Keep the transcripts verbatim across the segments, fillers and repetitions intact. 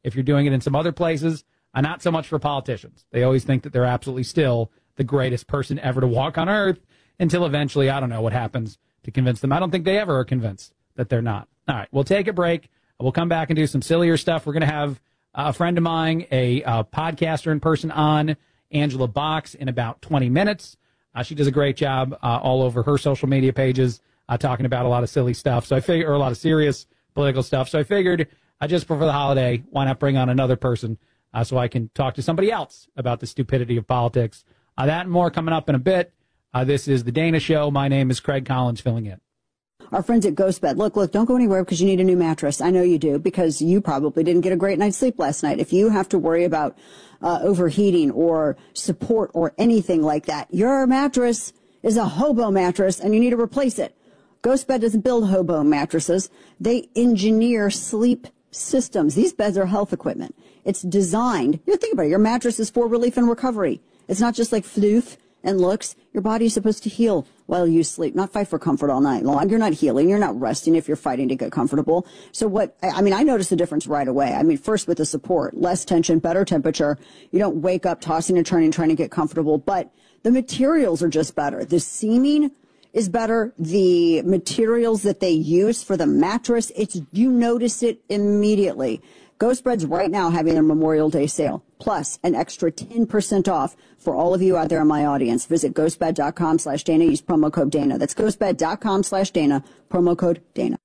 if you're doing it in some other places, uh, not so much for politicians. They always think that they're absolutely still the greatest person ever to walk on earth until eventually, I don't know what happens to convince them. I don't think they ever are convinced that they're not. All right, we'll take a break. We'll come back and do some sillier stuff. We're going to have a friend of mine, a uh, podcaster in person on, Angela Box, in about twenty minutes. Uh, she does a great job uh, all over her social media pages uh, talking about a lot of silly stuff. So I figure, or a lot of serious political stuff. So I figured uh, just before the holiday, why not bring on another person uh, so I can talk to somebody else about the stupidity of politics. Uh, that and more coming up in a bit. Uh, this is The Dana Show. My name is Craig Collins, filling in. Our friends at GhostBed, look, look, don't go anywhere because you need a new mattress. I know you do, because you probably didn't get a great night's sleep last night. If you have to worry about uh, overheating or support or anything like that, your mattress is a hobo mattress and you need to replace it. GhostBed doesn't build hobo mattresses. They engineer sleep systems. These beds are health equipment. It's designed. You know, think about it. Your mattress is for relief and recovery. It's not just like floof and looks. Your body is supposed to heal while you sleep, not fight for comfort all night long. You're not healing. You're not resting if you're fighting to get comfortable. So what, I mean, I noticed the difference right away. I mean, first with the support, less tension, better temperature. You don't wake up tossing and turning, trying to get comfortable, but the materials are just better. The seaming is better. The materials that they use for the mattress, it's, you notice it immediately. GhostBed's right now having their Memorial Day sale, plus an extra ten percent off for all of you out there in my audience. Visit ghostbed.com slash Dana. Use promo code Dana. That's ghostbed.com slash Dana. Promo code Dana.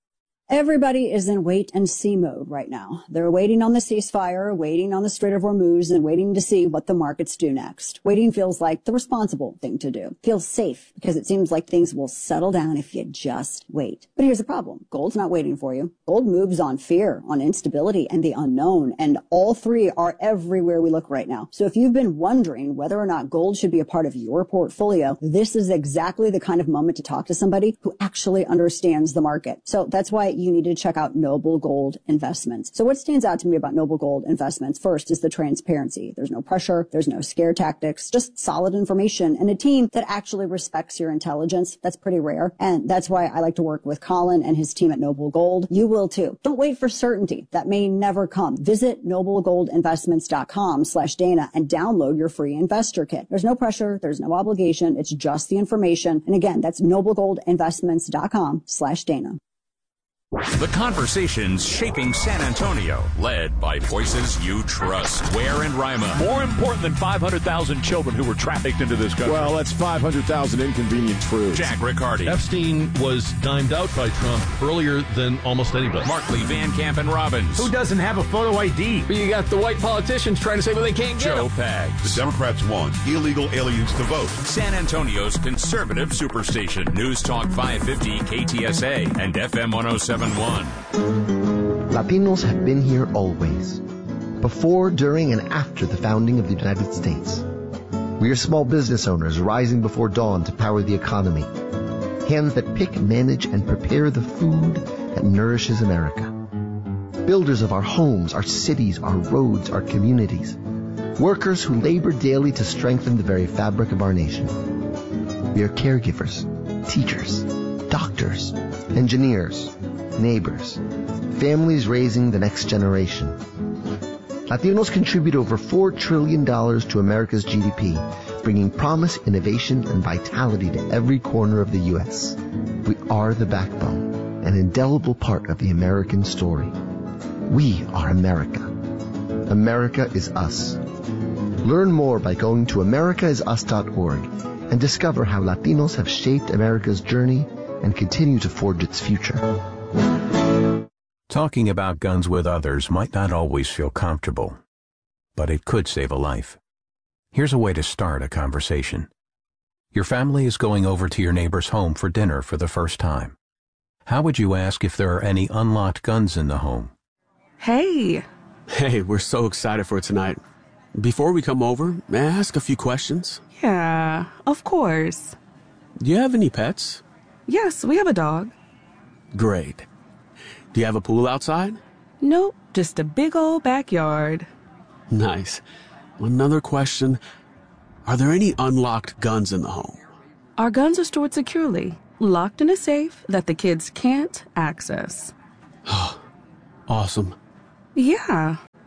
Everybody is in wait and see mode right now. They're waiting on the ceasefire, waiting on the Strait of Hormuz, and waiting to see what the markets do next. Waiting feels like the responsible thing to do. Feels safe because it seems like things will settle down if you just wait. But here's the problem. Gold's not waiting for you. Gold moves on fear, on instability, and the unknown, and all three are everywhere we look right now. So if you've been wondering whether or not gold should be a part of your portfolio, this is exactly the kind of moment to talk to somebody who actually understands the market. So that's why you need to check out Noble Gold Investments. So what stands out to me about Noble Gold Investments first is the transparency. There's no pressure. There's no scare tactics, just solid information and a team that actually respects your intelligence. That's pretty rare. And that's why I like to work with Colin and his team at Noble Gold. You will too. Don't wait for certainty. That may never come. Visit noblegoldinvestments.com slash Dana and download your free investor kit. There's no pressure. There's no obligation. It's just the information. And again, that's noblegoldinvestments.com slash Dana. The conversations shaping San Antonio, led by voices you trust. Ware and Rima. More important than five hundred thousand children who were trafficked into this country. Well, that's five hundred thousand inconvenient truths. Jack Riccardi. Epstein was dimed out by Trump earlier than almost anybody. Markley, Van Camp, and Robbins. Who doesn't have a photo I D? But you got the white politicians trying to say, well, they can't get Joe them. Pags. The Democrats want illegal aliens to vote. San Antonio's conservative superstation. News Talk five fifty K T S A and F M one oh seven point one. Latinos have been here always, before, during, and after the founding of the United States. We are small business owners rising before dawn to power the economy, hands that pick, manage, and prepare the food that nourishes America. Builders of our homes, our cities, our roads, our communities. Workers who labor daily to strengthen the very fabric of our nation. We are caregivers, teachers, doctors, engineers, neighbors, families raising the next generation. Latinos contribute over four trillion dollars to America's G D P, bringing promise, innovation, and vitality to every corner of the U S. We are the backbone, an indelible part of the American story. We are America. America is us. Learn more by going to america is us dot org and discover how Latinos have shaped America's journey and continue to forge its future. Talking about guns with others might not always feel comfortable, but it could save a life. Here's a way to start a conversation. Your family is going over to your neighbor's home for dinner for the first time. How would you ask if there are any unlocked guns in the home? Hey. Hey, we're so excited for tonight. Before we come over, may I ask a few questions? Yeah, of course. Do you have any pets? Yes, we have a dog. Great. Do you have a pool outside? Nope, just a big old backyard. Nice. Another question. Are there any unlocked guns in the home? Our guns are stored securely, locked in a safe that the kids can't access. Awesome. Yeah,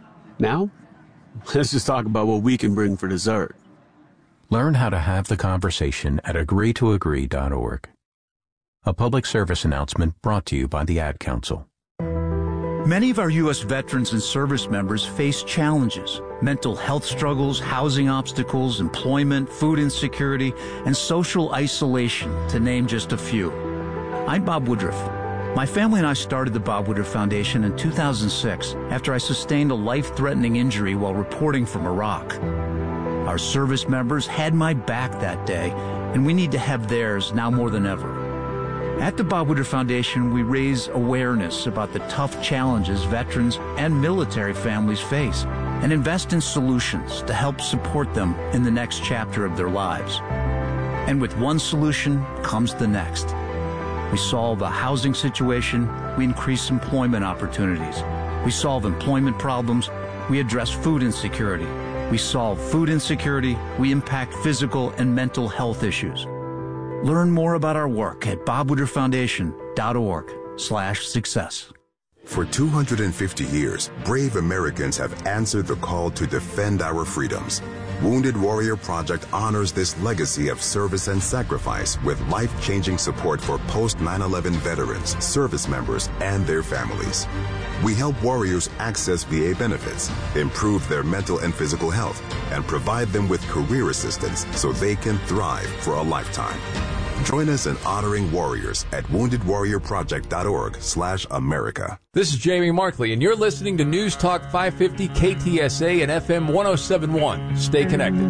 Now, let's just talk about what we can bring for dessert. Learn how to have the conversation at agree to agree dot org. A public service announcement brought to you by the Ad Council. Many of our U S veterans and service members face challenges: mental health struggles, housing obstacles, employment, food insecurity, and social isolation, to name just a few. I'm Bob Woodruff. My family and I started the Bob Woodruff Foundation in two thousand six after I sustained a life-threatening injury while reporting from Iraq. Our service members had my back that day, and we need to have theirs now more than ever. At the Bob Woodruff Foundation, we raise awareness about the tough challenges veterans and military families face and invest in solutions to help support them in the next chapter of their lives. And with one solution comes the next. We solve a housing situation, we increase employment opportunities. We solve employment problems, we address food insecurity. We solve food insecurity, we impact physical and mental health issues. Learn more about our work at bob woodruff foundation dot org slash success. For two hundred fifty years, brave Americans have answered the call to defend our freedoms. Wounded Warrior Project honors this legacy of service and sacrifice with life-changing support for post nine eleven veterans, service members, and their families. We help warriors access V A benefits, improve their mental and physical health, and provide them with career assistance so they can thrive for a lifetime. Join us in honoring warriors at wounded warrior project dot org slash America. This is Jamie Markley, and you're listening to News Talk five fifty K T S A and F M one oh seven point one. Stay connected.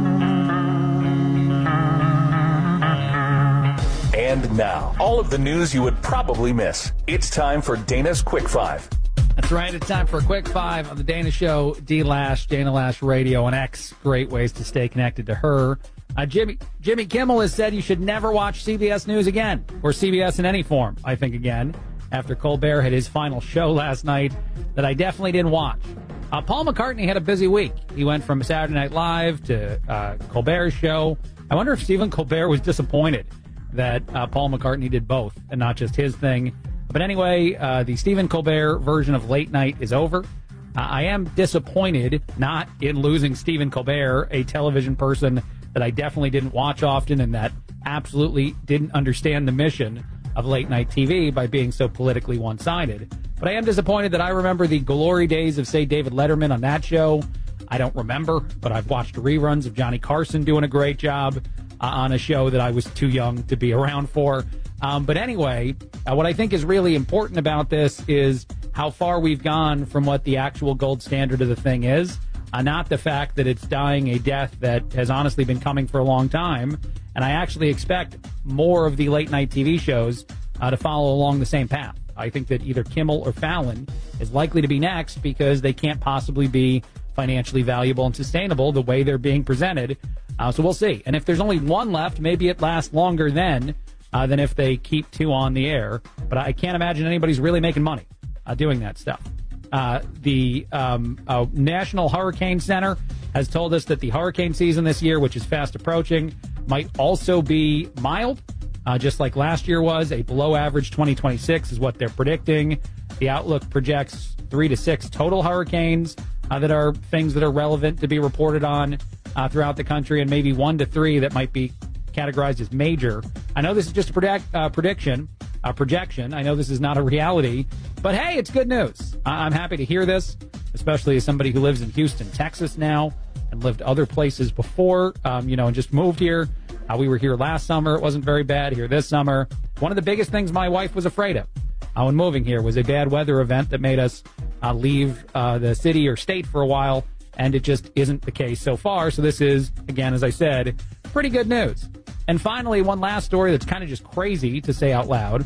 And now, all of the news you would probably miss. It's time for Dana's Quick Five. That's right. It's time for a Quick Five on the Dana Show. D Lash, Dana Lash Radio, and X. Great ways to stay connected to her. Uh, Jimmy Jimmy Kimmel has said you should never watch C B S News again, or C B S in any form, I think, again, after Colbert had his final show last night that I definitely didn't watch. Uh, Paul McCartney had a busy week. He went from Saturday Night Live to uh, Colbert's show. I wonder if Stephen Colbert was disappointed that uh, Paul McCartney did both and not just his thing. But anyway, uh, the Stephen Colbert version of Late Night is over. Uh, I am disappointed not in losing Stephen Colbert, a television person that I definitely didn't watch often and that absolutely didn't understand the mission of late night T V by being so politically one-sided. But I am disappointed that I remember the glory days of, say, David Letterman on that show. I don't remember, but I've watched reruns of Johnny Carson doing a great job uh, on a show that I was too young to be around for. Um, but anyway, uh, what I think is really important about this is how far we've gone from what the actual gold standard of the thing is. Uh, not the fact that it's dying a death that has honestly been coming for a long time. And I actually expect more of the late night T V shows uh, to follow along the same path. I think that either Kimmel or Fallon is likely to be next because they can't possibly be financially valuable and sustainable the way they're being presented. Uh, so we'll see. And if there's only one left, maybe it lasts longer then uh, than if they keep two on the air. But I can't imagine anybody's really making money uh, doing that stuff. Uh, the um, uh, National Hurricane Center has told us that the hurricane season this year, which is fast approaching, might also be mild, uh, just like last year was. A below-average twenty twenty-six is what they're predicting. The outlook projects three to six total hurricanes uh, that are things that are relevant to be reported on uh, throughout the country, and maybe one to three that might be categorized as major. I know this is just a predict, uh, prediction. A projection. I know this is not a reality, but hey, it's good news. I'm happy to hear this, especially as somebody who lives in Houston, Texas now, and lived other places before, um, you know, and just moved here. Uh, we were here last summer. It wasn't very bad here this summer. One of the biggest things my wife was afraid of uh, when moving here was a bad weather event that made us uh, leave uh, the city or state for a while, and it just isn't the case so far. So this is, again, as I said, pretty good news. And finally, one last story that's kind of just crazy to say out loud.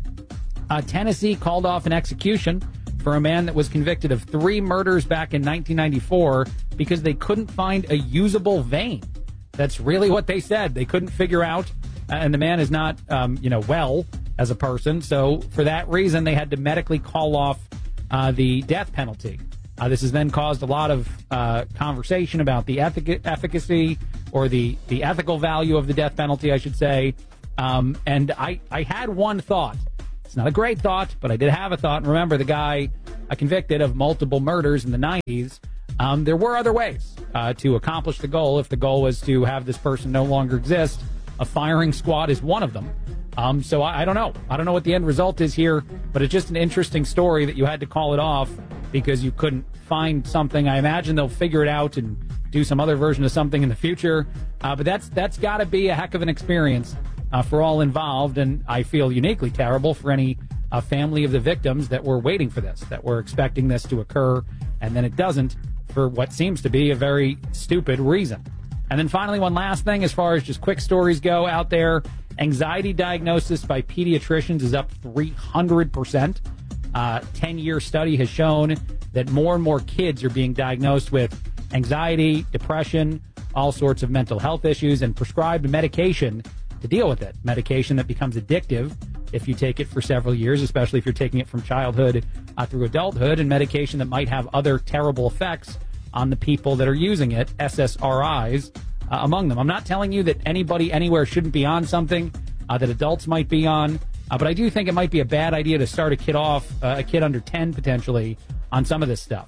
Uh, Tennessee called off an execution for a man that was convicted of three murders back in nineteen ninety-four because they couldn't find a usable vein. That's really what they said. They couldn't figure out, and the man is not, um, you know, well as a person. So for that reason, they had to medically call off uh, the death penalty. Uh, this has then caused a lot of uh, conversation about the ethic- efficacy or the, the ethical value of the death penalty, I should say. Um, and I, I had one thought. It's not a great thought, but I did have a thought. And remember, the guy uh, convicted of multiple murders in the nineties Um, there were other ways uh, to accomplish the goal. If the goal was to have this person no longer exist, a firing squad is one of them. Um, so I, I don't know. I don't know what the end result is here, but it's just an interesting story that you had to call it off because you couldn't find something. I imagine they'll figure it out and do some other version of something in the future. Uh, but that's that's got to be a heck of an experience uh, for all involved. And I feel uniquely terrible for any uh, family of the victims that were waiting for this, that were expecting this to occur, and then it doesn't for what seems to be a very stupid reason. And then finally, one last thing, as far as just quick stories go out there, anxiety diagnosis by pediatricians is up three hundred percent. Uh, ten-year study has shown that more and more kids are being diagnosed with anxiety, depression, all sorts of mental health issues, and prescribed medication to deal with it. Medication that becomes addictive if you take it for several years, especially if you're taking it from childhood uh, through adulthood, and medication that might have other terrible effects on the people that are using it, S S R Is uh, among them. I'm not telling you that anybody anywhere shouldn't be on something uh, that adults might be on, uh, but I do think it might be a bad idea to start a kid off, uh, a kid under ten potentially, on some of this stuff.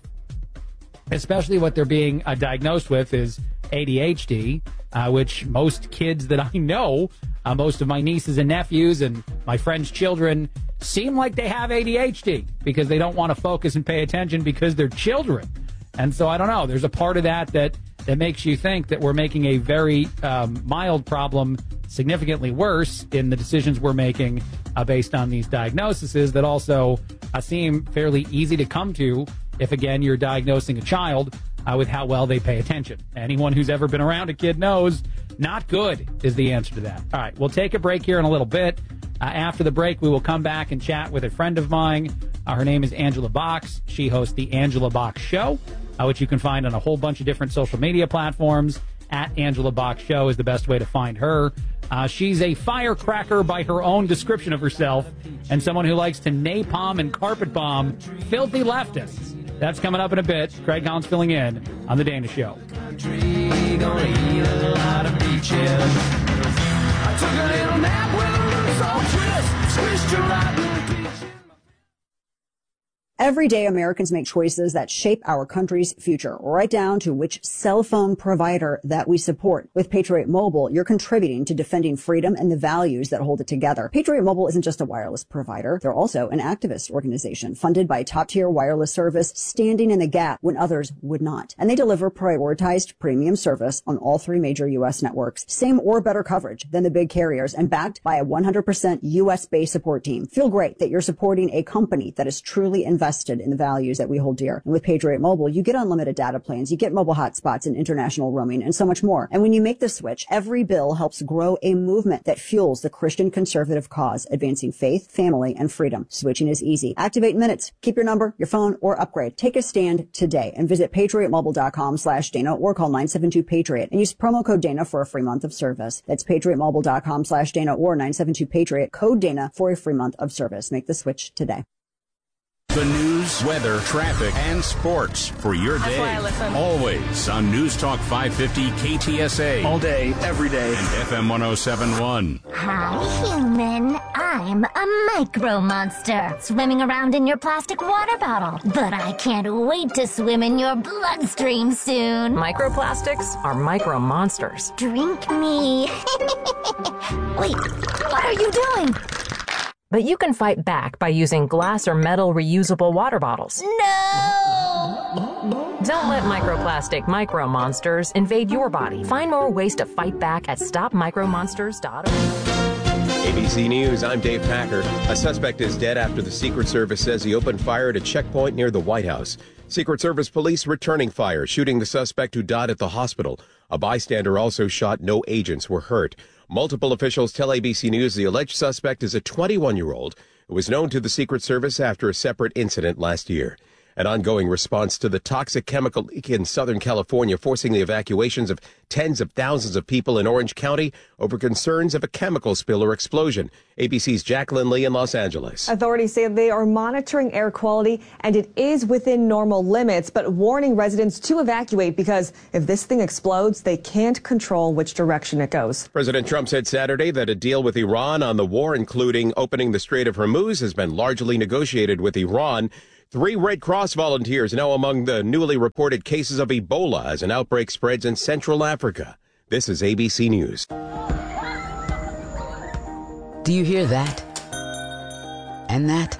Especially what they're being uh, diagnosed with is A D H D, uh, which most kids that I know, uh, most of my nieces and nephews and my friends' children seem like they have A D H D because they don't want to focus and pay attention because they're children. And so I don't know. There's a part of that that, that makes you think that we're making a very um, mild problem significantly worse in the decisions we're making uh, based on these diagnoses that also uh, seem fairly easy to come to if, again, you're diagnosing a child uh, with how well they pay attention. Anyone who's ever been around a kid knows not good is the answer to that. All right, we'll take a break here in a little bit. Uh, after the break, we will come back and chat with a friend of mine. Uh, her name is Angela Box. She hosts the Angela Box Show, uh, which you can find on a whole bunch of different social media platforms. At Angela Box Show is the best way to find her. Uh, she's a firecracker by her own description of herself and someone who likes to napalm and carpet bomb filthy leftists. That's coming up in a bit. Craig Collins filling in on The Dana Show. Gonna eat a lot of beaches. I took a little nap with a loose old twist, squished her right in the beach. Every day, Americans make choices that shape our country's future, right down to which cell phone provider that we support. With Patriot Mobile, you're contributing to defending freedom and the values that hold it together. Patriot Mobile isn't just a wireless provider. They're also an activist organization funded by a top-tier wireless service, standing in the gap when others would not. And they deliver prioritized premium service on all three major U S networks. Same or better coverage than the big carriers and backed by a one hundred percent U S-based support team. Feel great that you're supporting a company that is truly invested in the values that we hold dear. And with Patriot Mobile, you get unlimited data plans, you get mobile hotspots and international roaming, and so much more. And when you make the switch, every bill helps grow a movement that fuels the Christian conservative cause, advancing faith, family, and freedom. Switching is easy. Activate in minutes. Keep your number, your phone, or upgrade. Take a stand today and visit patriotmobile.com slash Dana or call nine seven two Patriot and use promo code Dana for a free month of service. That's patriotmobile.com slash Dana or nine seven two Patriot, code Dana for a free month of service. Make the switch today. The news, weather, traffic, and sports for your day. That's why I listen. Always on News Talk five fifty K T S A. All day, every day. And F M one oh seven point one. Hi, human. I'm a micro monster swimming around in your plastic water bottle. But I can't wait to swim in your bloodstream soon. Microplastics are micro monsters. Drink me. Wait, what are you doing? But you can fight back by using glass or metal reusable water bottles. No! Don't let microplastic micro monsters invade your body. Find more ways to fight back at stop micro monsters dot org. A B C News, I'm Dave Packer. A suspect is dead after the Secret Service says he opened fire at a checkpoint near the White House. Secret Service police returning fire, shooting the suspect who died at the hospital. A bystander also shot. No agents were hurt. Multiple officials tell A B C News the alleged suspect is a twenty-one-year-old who was known to the Secret Service after a separate incident last year. An ongoing response to the toxic chemical leak in Southern California, forcing the evacuations of tens of thousands of people in Orange County over concerns of a chemical spill or explosion. A B C's Jacqueline Lee in Los Angeles. Authorities say they are monitoring air quality and it is within normal limits, but warning residents to evacuate because if this thing explodes, they can't control which direction it goes. President Trump said Saturday that a deal with Iran on the war, including opening the Strait of Hormuz, has been largely negotiated with Iran. Three Red Cross volunteers now among the newly reported cases of Ebola as an outbreak spreads in Central Africa. This is A B C News. Do you hear that? And that?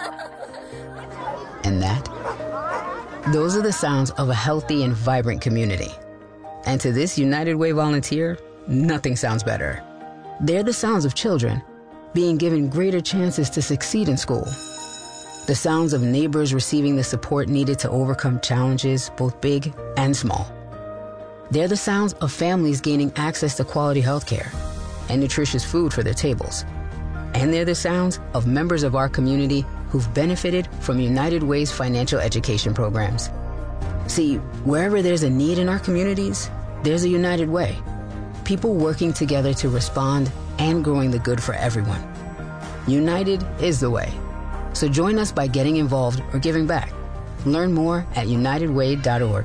And that? Those are the sounds of a healthy and vibrant community. And to this United Way volunteer, nothing sounds better. They're the sounds of children being given greater chances to succeed in school. The sounds of neighbors receiving the support needed to overcome challenges, both big and small. They're the sounds of families gaining access to quality health care and nutritious food for their tables. And they're the sounds of members of our community who've benefited from United Way's financial education programs. See, wherever there's a need in our communities, there's a United Way. People working together to respond and growing the good for everyone. United is the way. So join us by getting involved or giving back. Learn more at united way dot org.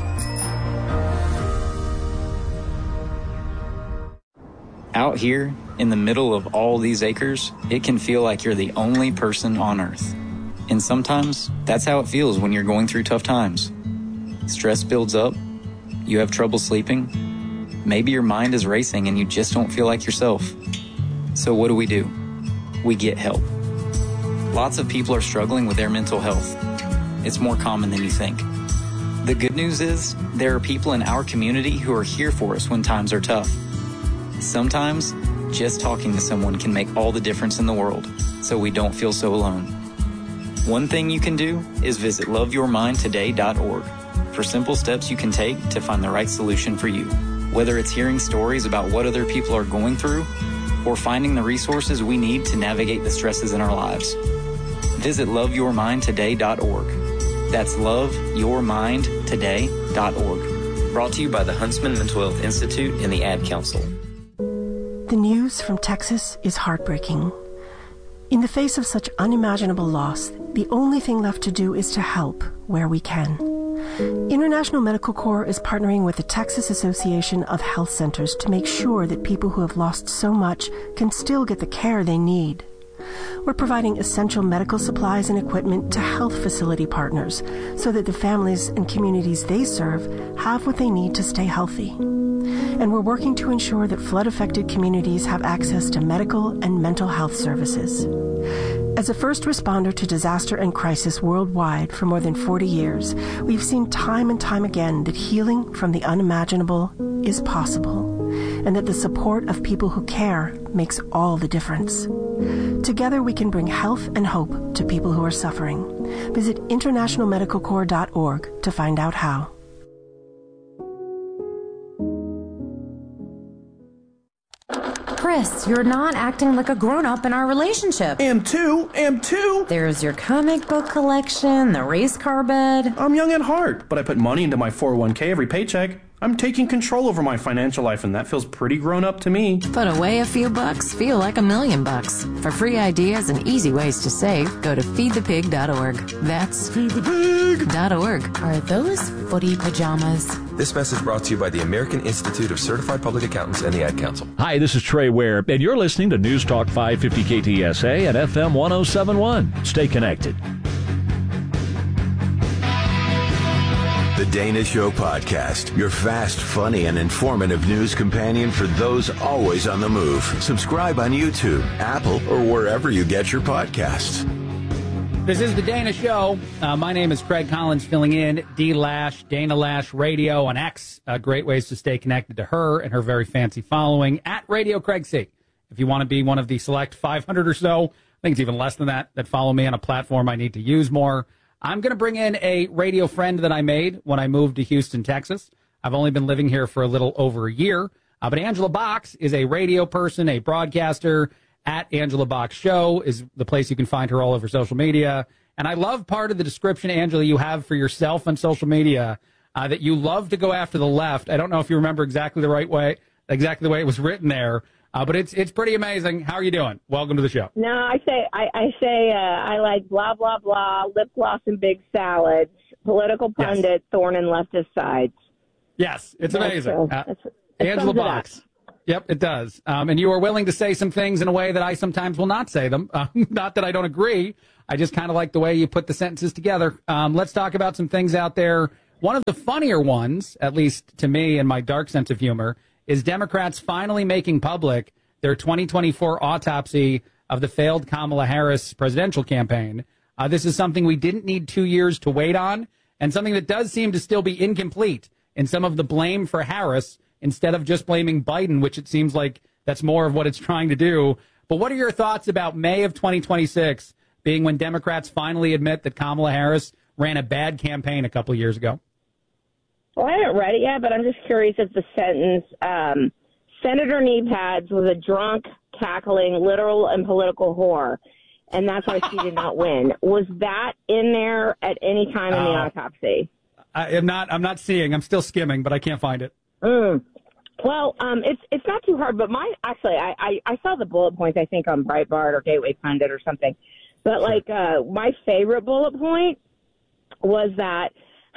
Out here, in the middle of all these acres, it can feel like you're the only person on Earth. And sometimes, that's how it feels when you're going through tough times. Stress builds up, you have trouble sleeping, maybe your mind is racing and you just don't feel like yourself. So what do we do? We get help. Lots of people are struggling with their mental health. It's more common than you think. The good news is, there are people in our community who are here for us when times are tough. Sometimes, just talking to someone can make all the difference in the world, so we don't feel so alone. One thing you can do is visit love your mind today dot org for simple steps you can take to find the right solution for you. Whether it's hearing stories about what other people are going through, or finding the resources we need to navigate the stresses in our lives. Visit love your mind today dot org. That's love your mind today dot org. Brought to you by the Huntsman Mental Health Institute and the Ad Council. The news from Texas is heartbreaking. In the face of such unimaginable loss, the only thing left to do is to help where we can. International Medical Corps is partnering with the Texas Association of Health Centers to make sure that people who have lost so much can still get the care they need. We're providing essential medical supplies and equipment to health facility partners so that the families and communities they serve have what they need to stay healthy. And we're working to ensure that flood-affected communities have access to medical and mental health services. As a first responder to disaster and crisis worldwide for more than forty years, we've seen time and time again that healing from the unimaginable is possible, and that the support of people who care makes all the difference. Together we can bring health and hope to people who are suffering. Visit international medical corps dot org to find out how. Chris, you're not acting like a grown-up in our relationship. Am too, am too. There's your comic book collection, the race car bed. I'm young at heart, but I put money into my four oh one k every paycheck. I'm taking control over my financial life, and that feels pretty grown up to me. Put away a few bucks, feel like a million bucks. For free ideas and easy ways to save, go to feed the pig dot org. That's feed the pig dot org. Are those footy pajamas? This message brought to you by the American Institute of Certified Public Accountants and the Ad Council. Hi, this is Trey Ware, and you're listening to News Talk five fifty K T S A and F M one oh seven point one. Stay connected. The Dana Show Podcast, your fast, funny, and informative news companion for those always on the move. Subscribe on YouTube, Apple, or wherever you get your podcasts. This is The Dana Show. Uh, my name is Craig Collins, filling in D-Lash, Dana Lash Radio on X. Uh, great ways to stay connected to her and her very fancy following at Radio Craig C. If you want to be one of the select five hundred or so, I think it's even less than that, that follow me on a platform I need to use more. I'm going to bring in a radio friend that I made when I moved to Houston, Texas. I've only been living here for a little over a year. Uh, but Angela Box is a radio person, a broadcaster. At Angela Box Show is the place you can find her all over social media. And I love part of the description, Angela, you have for yourself on social media, uh, that you love to go after the left. I don't know if you remember exactly the right way, exactly the way it was written there. Uh, but it's it's pretty amazing. How are you doing? Welcome to the show. No, I say I, I say uh, I like blah blah blah, lip gloss and big salads, political pundit, yes. Thorn in leftist sides. Yes, it's that's amazing. So, uh, that's, Angela Box. Yep, it does. Um, and you are willing to say some things in a way that I sometimes will not say them. Um, not that I don't agree. I just kind of like the way you put the sentences together. Um, let's talk about some things out there. One of the funnier ones, at least to me and my dark sense of humor, is Democrats finally making public their twenty twenty-four autopsy of the failed Kamala Harris presidential campaign. Uh, this is something we didn't need two years to wait on, and something that does seem to still be incomplete in some of the blame for Harris instead of just blaming Biden, which it seems like that's more of what it's trying to do. But what are your thoughts about May of twenty twenty-six being when Democrats finally admit that Kamala Harris ran a bad campaign a couple of years ago? Well, I haven't read it yet, but I'm just curious if the sentence, um, Senator Kneepads was a drunk, cackling, literal and political whore, and that's why she did not win. Was that in there at any time in the uh, autopsy? I am not, I'm not seeing. I'm still skimming, but I can't find it. Mm. Well, um, it's it's not too hard, but my actually, I, I, I saw the bullet points, I think, on Breitbart or Gateway Pundit or something. But, like, uh, my favorite bullet point was that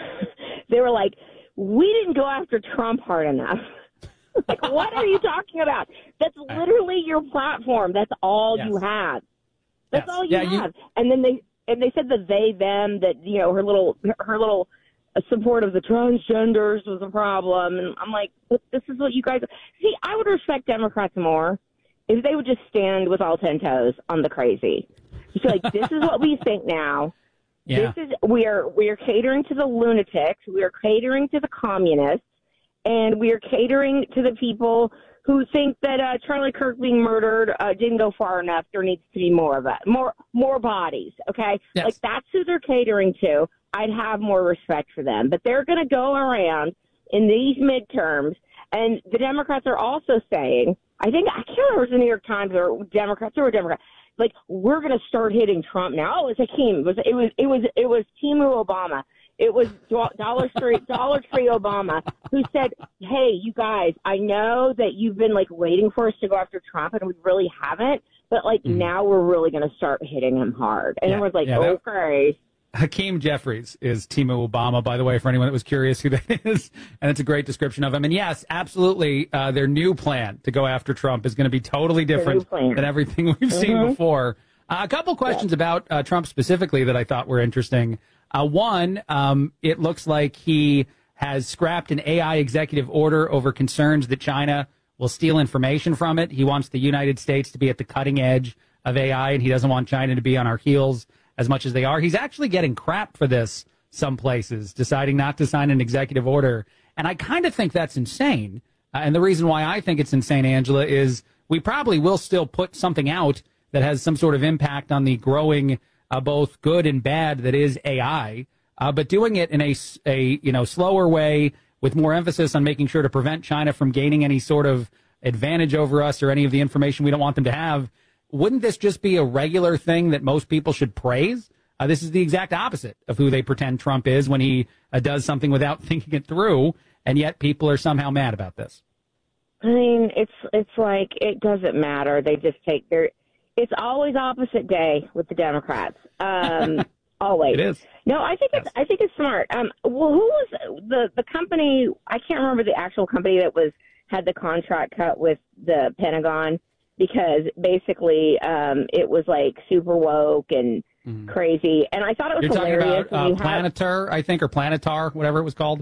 they were like, we didn't go after Trump hard enough. Like, what are you talking about? That's literally your platform. That's all yes. you have. That's yes. all you yeah, have. You... And then they and they said the they them that you know her little her little support of the transgenders was a problem. And I'm like, this is what you guys see. I would respect Democrats more if they would just stand with all ten toes on the crazy. You feel like this is what we think now. Yeah. This is we are we are catering to the lunatics. We are catering to the communists. And we are catering to the people who think that uh, Charlie Kirk being murdered uh, didn't go far enough. There needs to be more of it, more more bodies. Okay, yes. Like that's who they're catering to. I'd have more respect for them, but they're going to go around in these midterms, and the Democrats are also saying, I think I can't remember if it was the New York Times or Democrats or Democrats, like we're going to start hitting Trump now. Oh, it was Hakeem. It was it was it was it was Timu Obama. It was Dollar Tree, Dollar Tree Obama who said, hey, you guys, I know that you've been, like, waiting for us to go after Trump, and we really haven't, but, like, mm-hmm. now we're really going to start hitting him hard. And yeah, everyone's like, yeah, okay. Hakeem Jeffries is Timu Obama, by the way, for anyone that was curious who that is, and it's a great description of him. And, yes, absolutely, uh, their new plan to go after Trump is going to be totally different than everything we've mm-hmm. seen before. Uh, a couple questions yeah. about uh, Trump specifically that I thought were interesting. Uh, one, um, it looks like he has scrapped an A I executive order over concerns that China will steal information from it. He wants the United States to be at the cutting edge of A I, and he doesn't want China to be on our heels as much as they are. He's actually getting crap for this some places, deciding not to sign an executive order. And I kind of think that's insane. Uh, and the reason why I think it's insane, Angela, is we probably will still put something out that has some sort of impact on the growing Uh, both good and bad that is A I, uh, but doing it in a, a you know slower way with more emphasis on making sure to prevent China from gaining any sort of advantage over us or any of the information we don't want them to have. Wouldn't this just be a regular thing that most people should praise? Uh, this is the exact opposite of who they pretend Trump is when he uh, does something without thinking it through, and yet people are somehow mad about this. I mean, it's it's like it doesn't matter. They just take their. It's always opposite day with the Democrats. Um, always. It is. No, I think it's. I think it's smart. Um, well, who was the the company? I can't remember the actual company that was had the contract cut with the Pentagon because basically um, it was like super woke and mm. crazy. And I thought it was You're hilarious. talking about uh, Planetar, have, I think, or Planetar, whatever it was called.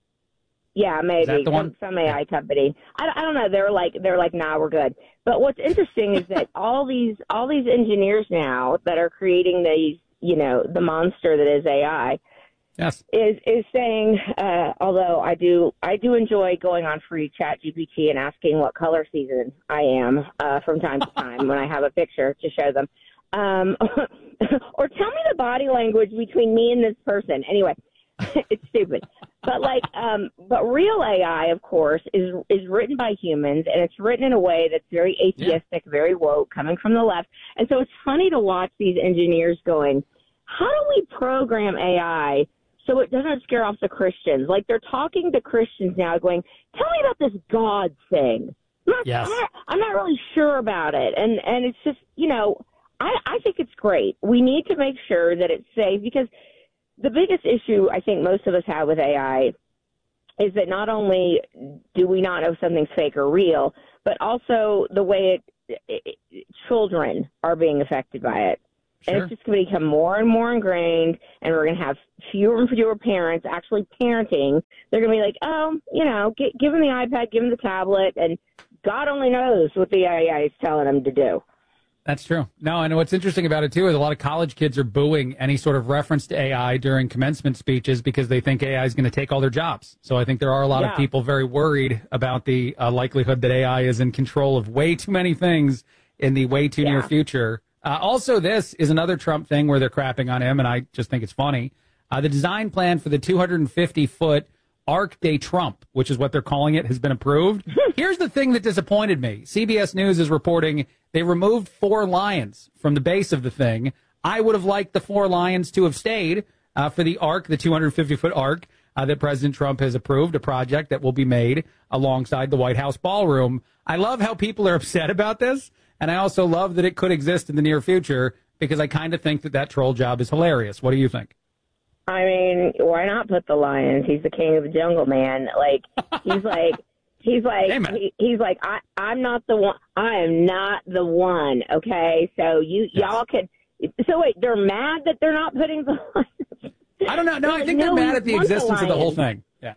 Yeah, maybe some, some A I company. I, I don't know. They're like they're like, nah, we're good. But what's interesting is that all these all these engineers now that are creating these, you know, the monster that is A I, yes, is is saying. Uh, although I do I do enjoy going on free Chat G P T and asking what color season I am uh, from time to time when I have a picture to show them, um, or tell me the body language between me and this person. Anyway. It's stupid. But like, um, but real A I, of course, is is written by humans, and it's written in a way that's very atheistic, yeah. very woke, coming from the left. And so it's funny to watch these engineers going, how do we program A I so it doesn't scare off the Christians? Like they're talking to Christians now going, tell me about this God thing. I'm not, yes. I'm not, I'm not really sure about it. And, and it's just, you know, I, I think it's great. We need to make sure that it's safe because the biggest issue I think most of us have with A I is that not only do we not know if something's fake or real, but also the way it, it, it children are being affected by it. Sure. And it's just going to become more and more ingrained, and we're going to have fewer and fewer parents actually parenting. They're going to be like, oh, you know, get, give them the iPad, give them the tablet, and God only knows what the A I is telling them to do. That's true. No, and what's interesting about it, too, is a lot of college kids are booing any sort of reference to A I during commencement speeches because they think A I is going to take all their jobs. So I think there are a lot yeah. of people very worried about the uh, likelihood that A I is in control of way too many things in the way too yeah. near future. Uh, also, this is another Trump thing where they're crapping on him, and I just think it's funny. Uh, the design plan for the two hundred fifty foot Arc de Trump, which is what they're calling it, has been approved. Here's the thing that disappointed me. C B S News is reporting they removed four lions from the base of the thing. I would have liked the four lions to have stayed uh, for the Arc, the two hundred fifty foot Arc uh, that President Trump has approved, a project that will be made alongside the White House ballroom. I love how people are upset about this, and I also love that it could exist in the near future because I kind of think that that troll job is hilarious. What do you think? I mean, why not put the lions? He's the king of the jungle, man. Like, he's like, he's like, he, he's like, I, I'm not the one. I am not the one. Okay, so you yes. y'all could. So wait, they're mad that they're not putting the lions. I don't know. No, I think no, they're mad at the existence the of the whole thing. Yeah.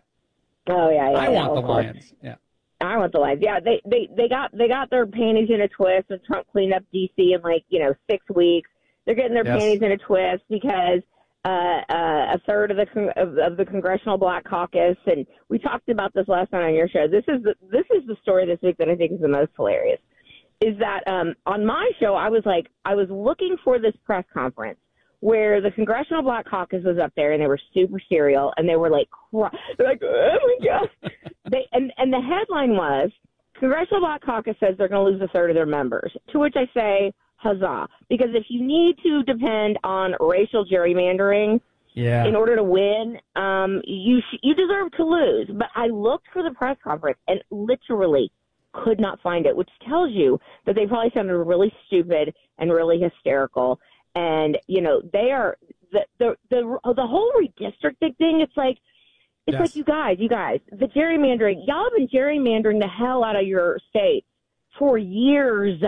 Oh yeah, yeah I yeah, want the course. lions. Yeah. I want the lions. Yeah, they, they they got they got their panties in a twist when Trump cleaned up D C in like you know six weeks. They're getting their yes. panties in a twist because. Uh, uh, a third of the con- of, of the Congressional Black Caucus, and we talked about this last night on your show. This is the, this is the story this week that I think is the most hilarious. Is that um, on my show, I was like, I was looking for this press conference where the Congressional Black Caucus was up there, and they were super serial, and they were like, cry- they're like, oh my god, they and and the headline was Congressional Black Caucus says they're going to lose a third of their members. To which I say, huzzah. Because if you need to depend on racial gerrymandering yeah. in order to win, um, you sh- you deserve to lose. But I looked for the press conference and literally could not find it, which tells you that they probably sounded really stupid and really hysterical. And, you know, they are the the the, the whole redistricting thing, it's like, it's yes. like, you guys, you guys, the gerrymandering, y'all have been gerrymandering the hell out of your state for years.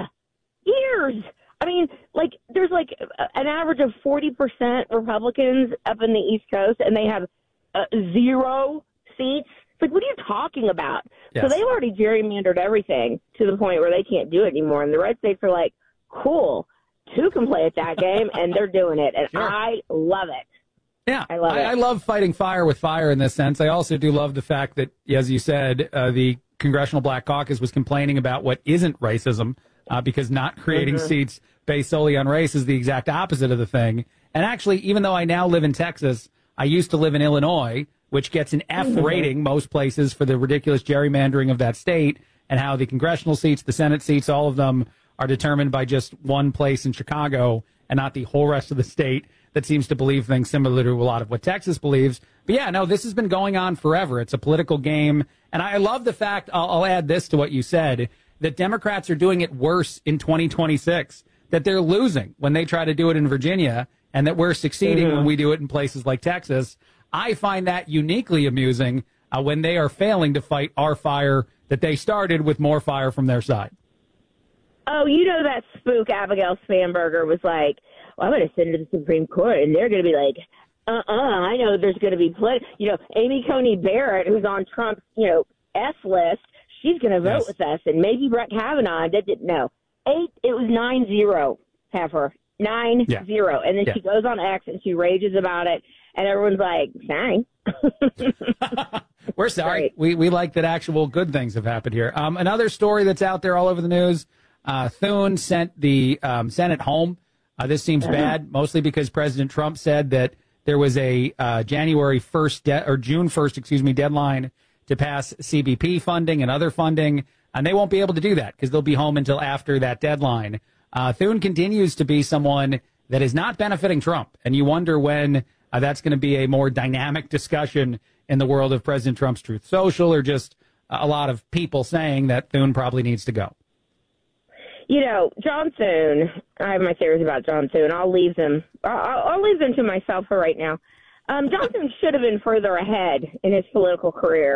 Years. I mean, like, there's like an average of forty percent Republicans up in the East Coast, and they have uh, zero seats. It's like, what are you talking about? Yes. So they've already gerrymandered everything to the point where they can't do it anymore. And the red states are like, cool, two can play at that game, and they're doing it. And sure. I love it. Yeah, I love I, it. I love fighting fire with fire in this sense. I also do love the fact that, as you said, uh, the Congressional Black Caucus was complaining about what isn't racism. Uh, because not creating mm-hmm. seats based solely on race is the exact opposite of the thing. And actually, even though I now live in Texas, I used to live in Illinois, which gets an F mm-hmm. rating most places for the ridiculous gerrymandering of that state and how the congressional seats, the Senate seats, all of them are determined by just one place in Chicago and not the whole rest of the state that seems to believe things similar to a lot of what Texas believes. But yeah, no, this has been going on forever. It's a political game. And I love the fact, I'll, I'll add this to what you said, that Democrats are doing it worse in twenty twenty-six, that they're losing when they try to do it in Virginia, and that we're succeeding mm-hmm. when we do it in places like Texas. I find that uniquely amusing uh, when they are failing to fight our fire that they started with more fire from their side. Oh, you know that spook Abigail Spanberger was like, well, I'm going to send it to the Supreme Court, and they're going to be like, uh-uh, I know there's going to be plenty. You know, Amy Coney Barrett, who's on Trump's, you know, S list, she's going to vote yes. with us, and maybe Brett Kavanaugh didn't know. Eight, it was nine zero, Heifer. Nine yeah. zero. And then yeah. she goes on X and she rages about it, and everyone's like, dang. We're sorry. We we like that actual good things have happened here. Um, another story that's out there all over the news, uh, Thune sent the um, Senate home. Uh, this seems uh-huh. bad, mostly because President Trump said that there was a uh, January first de- or June first, excuse me, deadline to pass C B P funding and other funding, and they won't be able to do that because they'll be home until after that deadline. Uh, Thune continues to be someone that is not benefiting Trump, and you wonder when uh, that's going to be a more dynamic discussion in the world of President Trump's Truth Social, or just a lot of people saying that Thune probably needs to go. You know, John Thune, I have my theories about John Thune. I'll leave them. I'll, I'll leave them to myself for right now. Um, John Thune should have been further ahead in his political career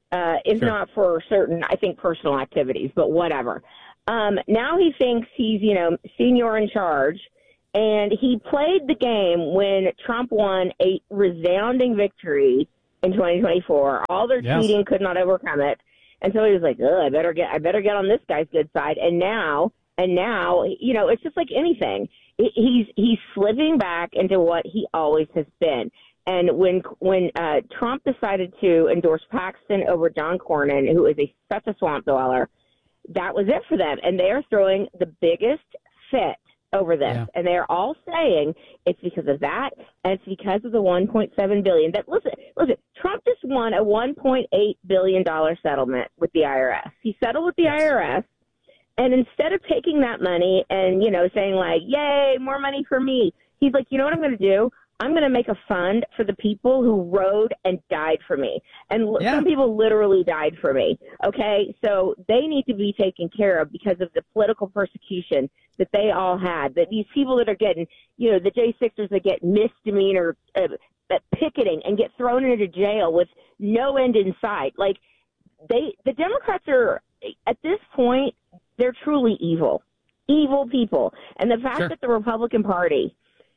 uh, if Sure. not for certain, I think, personal activities, but whatever. Um, now he thinks he's, you know, senior in charge, and he played the game when Trump won a resounding victory in twenty twenty-four. All their Yes. cheating could not overcome it. And so he was like, "Ugh, I better get, I better get on this guy's good side." And now, and now, you know, it's just like anything. He's he's slipping back into what he always has been. And when when uh, Trump decided to endorse Paxton over John Cornyn, who is a such a swamp dweller, that was it for them. And they are throwing the biggest fit over this. Yeah. And they're all saying it's because of that, and it's because of the one point seven billion dollars. That listen, listen, Trump just won a one point eight billion dollars settlement with the I R S. He settled with the yes. I R S, and instead of taking that money and, you know, saying like, yay, more money for me, he's like, you know what I'm going to do? I'm going to make a fund for the people who rode and died for me. And yeah. some people literally died for me. Okay. So they need to be taken care of because of the political persecution that they all had. That these people that are getting, you know, the J sixers that get misdemeanor uh, picketing and get thrown into jail with no end in sight. Like they, the Democrats are at this point, they're truly evil, evil people. And the fact sure. that the Republican Party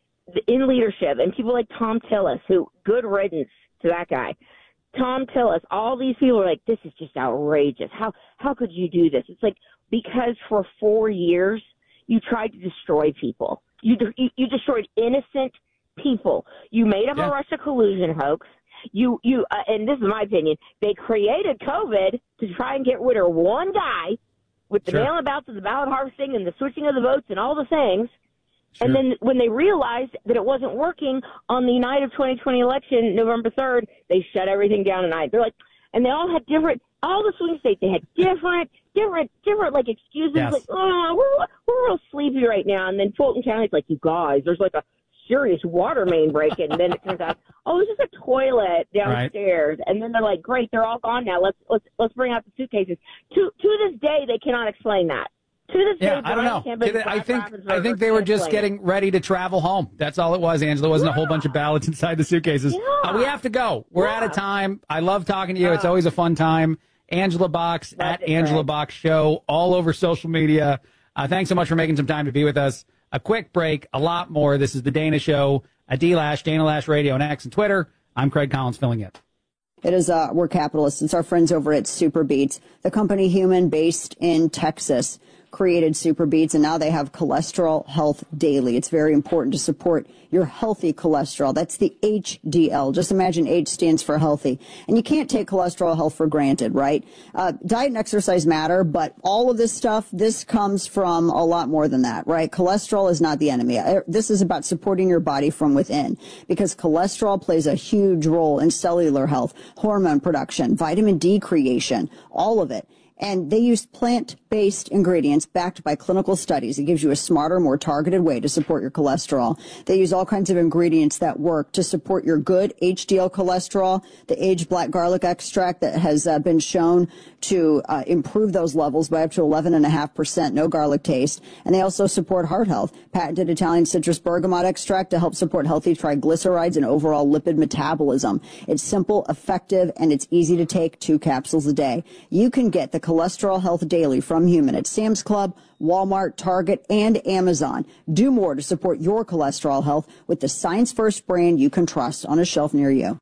in leadership, and people like Tom Tillis, who, good riddance to that guy. Tom Tillis, all these people are like, this is just outrageous. How how could you do this? It's like, because for four years, you tried to destroy people. You you, you destroyed innocent people. You made up yeah. a Russia collusion hoax. You, you uh, and this is my opinion, they created COVID to try and get rid of one guy with the sure. mail-in ballots and the ballot harvesting and the switching of the votes and all the things. Sure. And then when they realized that it wasn't working on the night of twenty twenty election, November third, they shut everything down tonight. They're like, and they all had different, all the swing states, they had different, different, different, like, excuses. Yes. Like, oh, we're, we're real sleepy right now. And then Fulton County's like, you guys, there's like a serious water main break. And then it turns out, oh, it's just a toilet downstairs. Right. And then they're like, great, they're all gone now. Let's, let's, let's bring out the suitcases. To, to this day, they cannot explain that. To this yeah, day, I don't know. They, I think I think they were just getting ready to travel home. That's all it was, Angela. It wasn't yeah. a whole bunch of ballots inside the suitcases. Yeah. Uh, we have to go. We're yeah. out of time. I love talking to you. Uh, it's always a fun time. Angela Box at Angela Box Show all over social media. Uh, thanks so much for making some time to be with us. A quick break, a lot more. This is the Dana Show. A D Lash, Dana Lash Radio, and X and Twitter. I'm Craig Collins filling it. It is, uh, we're capitalists. It's our friends over at Superbeats, the company Human based in Texas. Created Superbeats, and now they have Cholesterol Health Daily. It's very important to support your healthy cholesterol. That's the H D L. Just imagine H stands for healthy. And you can't take cholesterol health for granted, right? Uh, diet and exercise matter, but all of this stuff, this comes from a lot more than that, right? Cholesterol is not the enemy. This is about supporting your body from within, because cholesterol plays a huge role in cellular health, hormone production, vitamin D creation, all of it. And they use plant-based ingredients backed by clinical studies. It gives you a smarter, more targeted way to support your cholesterol. They use all kinds of ingredients that work to support your good H D L cholesterol, the aged black garlic extract that has uh, been shown to uh, improve those levels by up to eleven point five percent, no garlic taste. And they also support heart health. Patented Italian citrus bergamot extract to help support healthy triglycerides and overall lipid metabolism. It's simple, effective, and it's easy to take, two capsules a day. You can get the Cholesterol Health Daily from Human at Sam's Club, Walmart, Target, and Amazon. Do more to support your cholesterol health with the Science First brand you can trust on a shelf near you.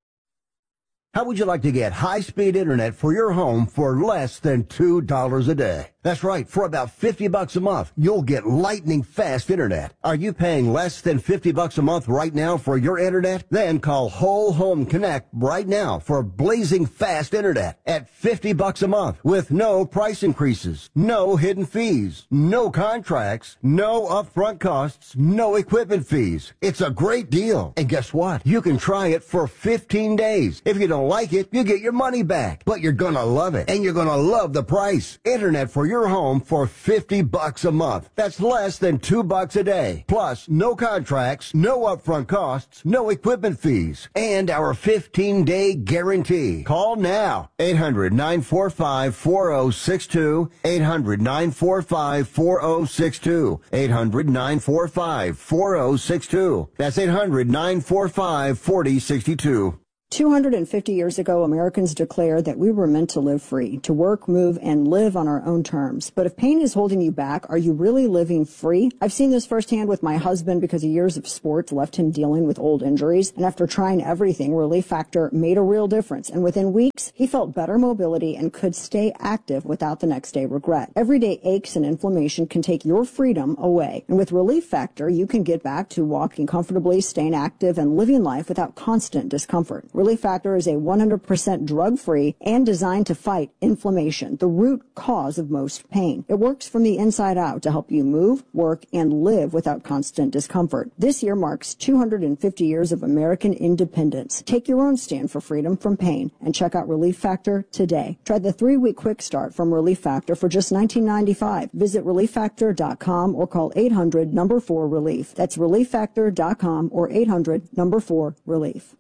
How would you like to get high-speed internet for your home for less than two dollars a day? That's right. For about fifty bucks a month, you'll get lightning fast internet. Are you paying less than fifty bucks a month right now for your internet? Then call Whole Home Connect right now for blazing fast internet at fifty bucks a month with no price increases, no hidden fees, no contracts, no upfront costs, no equipment fees. It's a great deal. And guess what? You can try it for fifteen days. If you don't like it, you get your money back. But you're gonna love it, and you're gonna love the price. Internet for your home for fifty bucks a month. That's less than two bucks a day. Plus, no contracts, no upfront costs, no equipment fees, and our fifteen day guarantee. Call now. eight hundred, nine four five, four oh six two. eight hundred, nine four five, four oh six two. eight hundred, nine four five, four oh six two. That's eight hundred, nine four five, four oh six two. two hundred fifty years ago, Americans declared that we were meant to live free, to work, move, and live on our own terms. But if pain is holding you back, are you really living free? I've seen this firsthand with my husband because years of sports left him dealing with old injuries. And after trying everything, Relief Factor made a real difference. And within weeks, he felt better mobility and could stay active without the next day regret. Everyday aches and inflammation can take your freedom away. And with Relief Factor, you can get back to walking comfortably, staying active, and living life without constant discomfort. Relief Factor is a one hundred percent drug-free and designed to fight inflammation, the root cause of most pain. It works from the inside out to help you move, work, and live without constant discomfort. This year marks two hundred fifty years of American independence. Take your own stand for freedom from pain and check out Relief Factor today. Try the three-week quick start from Relief Factor for just nineteen ninety-five. Visit relief factor dot com or call eight hundred number four relief. That's relief factor dot com or eight hundred number four relief.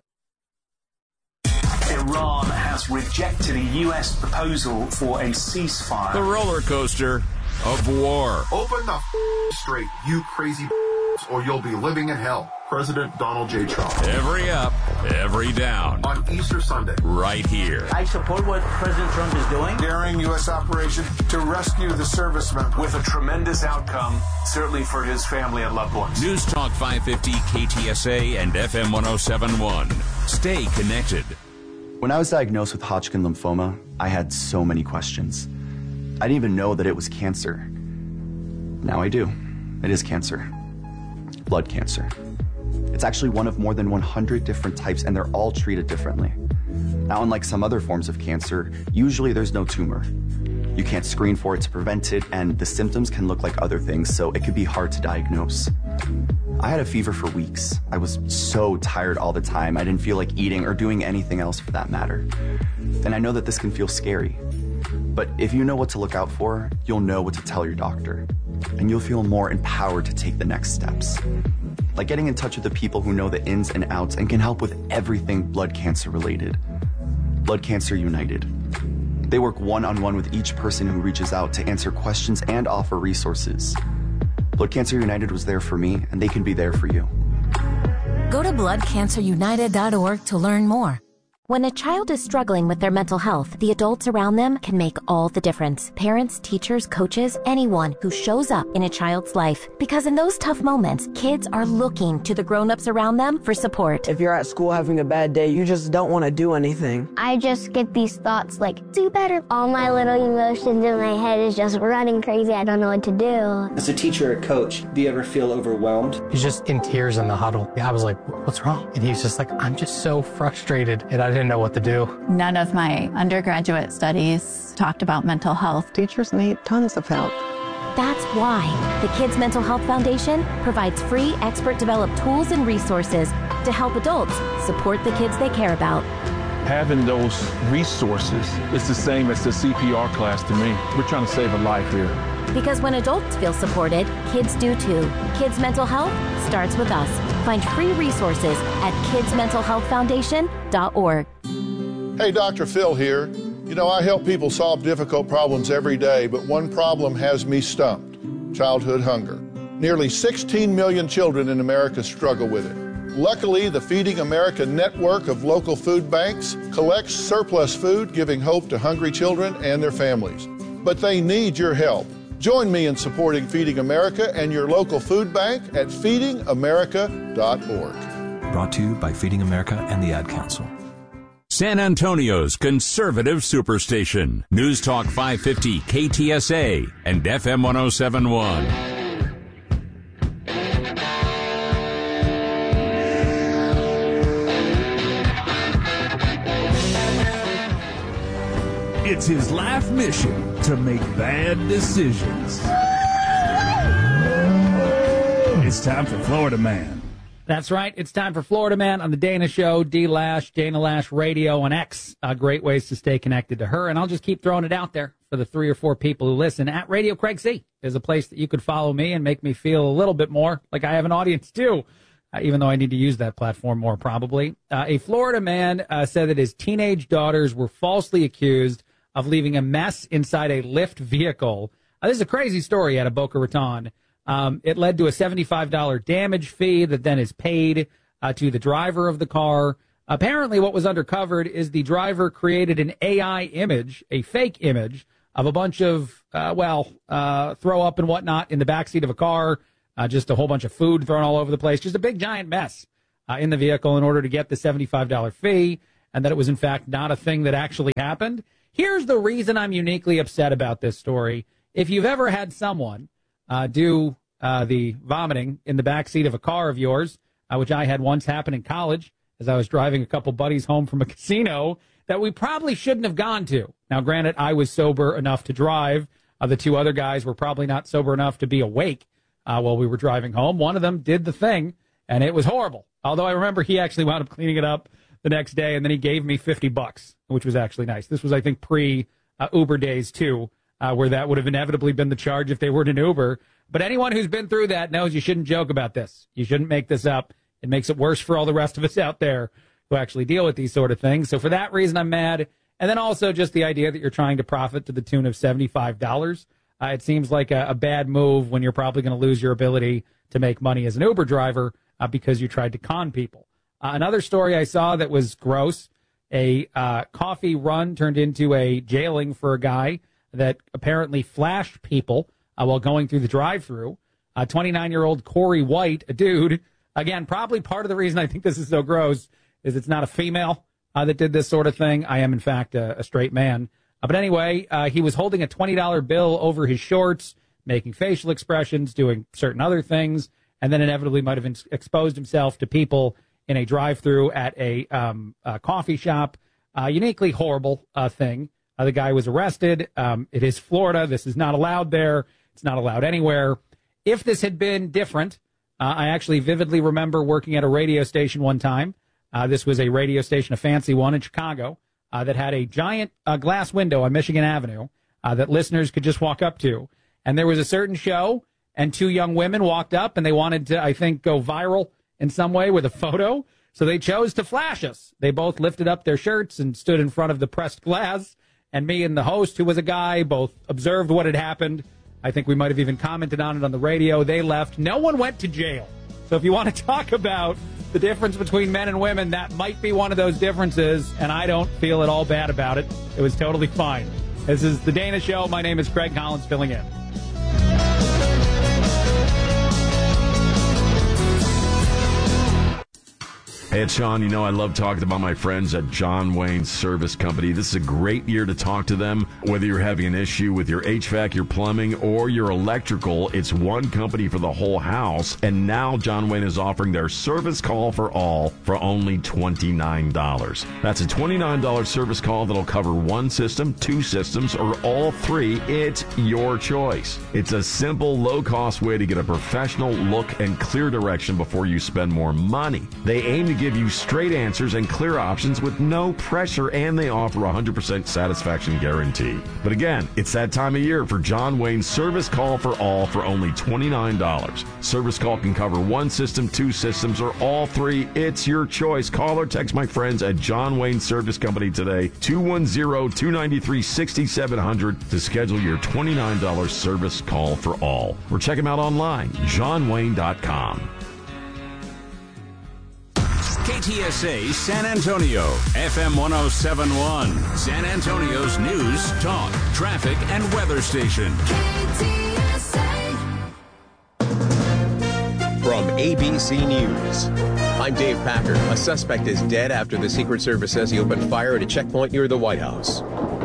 Iran has rejected a U S proposal for a ceasefire. The roller coaster of war. Open the f- straight, you crazy or you'll be living in hell. President Donald J. Trump. Every up, every down. On Easter Sunday. Right here. I support what President Trump is doing. Daring U S operation to rescue the servicemen. With a tremendous outcome, certainly for his family and loved ones. News Talk five fifty, K T S A, and F M one oh seven point one. Stay connected. When I was diagnosed with Hodgkin lymphoma, I had so many questions. I didn't even know that it was cancer. Now I do. It is cancer. Blood cancer. It's actually one of more than one hundred different types, and they're all treated differently. Now, unlike some other forms of cancer, usually there's no tumor. You can't screen for it to prevent it, and the symptoms can look like other things, so it could be hard to diagnose. I had a fever for weeks. I was so tired all the time. I didn't feel like eating or doing anything else for that matter. And I know that this can feel scary. But if you know what to look out for, you'll know what to tell your doctor. And you'll feel more empowered to take the next steps. Like getting in touch with the people who know the ins and outs and can help with everything blood cancer related. Blood Cancer United. They work one-on-one with each person who reaches out to answer questions and offer resources. Blood Cancer United was there for me, and they can be there for you. Go to blood cancer united dot org to learn more. When a child is struggling with their mental health, the adults around them can make all the difference. Parents, teachers, coaches, anyone who shows up in a child's life. Because in those tough moments, kids are looking to the grown-ups around them for support. If you're at school having a bad day, you just don't want to do anything. I just get these thoughts like, do better. All my little emotions in my head is just running crazy. I don't know what to do. As a teacher or coach, do you ever feel overwhelmed? He's just in tears in the huddle. I was like, what's wrong? And he's just like, I'm just so frustrated. And I didn't know what to do. None of my undergraduate studies talked about mental health. Teachers need tons of help. That's why the Kids Mental Health Foundation provides free expert-developed tools and resources to help adults support the kids they care about. Having those resources is the same as the C P R class to me. We're trying to save a life here. Because when adults feel supported, kids do too. Kids Mental Health starts with us. Find free resources at kids mental health foundation dot org. Hey, Doctor Phil here. You know, I help people solve difficult problems every day, but one problem has me stumped: childhood hunger. Nearly sixteen million children in America struggle with it. Luckily, the Feeding America network of local food banks collects surplus food, giving hope to hungry children and their families. But they need your help. Join me in supporting Feeding America and your local food bank at feeding america dot org. Brought to you by Feeding America and the Ad Council. San Antonio's conservative superstation. News Talk five fifty K T S A and F M one oh seven point one. It's his life mission to make bad decisions. It's time for Florida Man. That's right. It's time for Florida Man on the Dana Show, D Lash, Dana Lash Radio, and X. Uh, great ways to stay connected to her. And I'll just keep throwing it out there for the three or four people who listen. At Radio Craig C is a place that you could follow me and make me feel a little bit more like I have an audience too, uh, even though I need to use that platform more probably. Uh, a Florida man uh, said that his teenage daughters were falsely accused of leaving a mess inside a Lyft vehicle. Uh, this is a crazy story out of Boca Raton. Um, it led to a seventy-five dollars damage fee that then is paid uh, to the driver of the car. Apparently what was uncovered is the driver created an A I image, a fake image, of a bunch of, uh, well, uh, throw up and whatnot in the backseat of a car, uh, just a whole bunch of food thrown all over the place, just a big giant mess uh, in the vehicle in order to get the seventy-five dollars fee, and that it was, in fact, not a thing that actually happened. Here's the reason I'm uniquely upset about this story. If you've ever had someone uh, do uh, the vomiting in the backseat of a car of yours, uh, which I had once happen in college as I was driving a couple buddies home from a casino that we probably shouldn't have gone to. Now, granted, I was sober enough to drive. Uh, the two other guys were probably not sober enough to be awake uh, while we were driving home. One of them did the thing, and it was horrible. Although I remember he actually wound up cleaning it up the next day, and then he gave me fifty bucks, which was actually nice. This was, I think, pre uh, Uber days, too, uh, where that would have inevitably been the charge if they were in an Uber. But anyone who's been through that knows you shouldn't joke about this. You shouldn't make this up. It makes it worse for all the rest of us out there who actually deal with these sort of things. So for that reason, I'm mad. And then also just the idea that you're trying to profit to the tune of seventy-five dollars. Uh, it seems like a, a bad move when you're probably going to lose your ability to make money as an Uber driver uh, because you tried to con people. Uh, another story I saw that was gross, a uh, coffee run turned into a jailing for a guy that apparently flashed people uh, while going through the drive-thru. Uh, twenty-nine-year-old Corey White, a dude, again, probably part of the reason I think this is so gross is it's not a female uh, that did this sort of thing. I am, in fact, a, a straight man. Uh, but anyway, uh, he was holding a twenty dollar bill over his shorts, making facial expressions, doing certain other things, and then inevitably might have in- exposed himself to people in a drive-thru at a, um, a coffee shop. Uh, uniquely horrible uh, thing. Uh, the guy was arrested. Um, it is Florida. This is not allowed there. It's not allowed anywhere. If this had been different, uh, I actually vividly remember working at a radio station one time. Uh, this was a radio station, a fancy one in Chicago, uh, that had a giant uh, glass window on Michigan Avenue uh, that listeners could just walk up to. And there was a certain show, and two young women walked up, and they wanted to, I think, go viral in some way with a photo. So they chose to flash us. They both lifted up their shirts and stood in front of the pressed glass. And me and the host, who was a guy, both observed what had happened. I think we might have even commented on it on the radio. They left. No one went to jail. So if you want to talk about the difference between men and women, that might be one of those differences, and I don't feel at all bad about it. It was totally fine. This is The Dana Show. My name is Craig Collins, filling in. Hey, it's Sean. You know I love talking about my friends at John Wayne Service Company. This is a great year to talk to them. Whether you're having an issue with your H V A C, your plumbing, or your electrical, it's one company for the whole house. And now John Wayne is offering their service call for all for only twenty-nine dollars. That's a twenty-nine dollars service call that'll cover one system, two systems, or all three. It's your choice. It's a simple, low-cost way to get a professional look and clear direction before you spend more money. They aim to give you straight answers and clear options with no pressure, and they offer a one hundred percent satisfaction guarantee. But again, it's that time of year for John Wayne's Service Call for All for only twenty-nine dollars. Service call can cover one system, two systems, or all three. It's your choice. Call or text my friends at John Wayne Service Company today, two one zero, two nine three, six seven zero zero to schedule your twenty-nine dollars service call for all. Or check them out online, john wayne dot com. K T S A San Antonio, F M one oh seven point one, San Antonio's news, talk, traffic, and weather station. K T S A. From A B C News, I'm Dave Packer. A suspect is dead after the Secret Service says he opened fire at a checkpoint near the White House.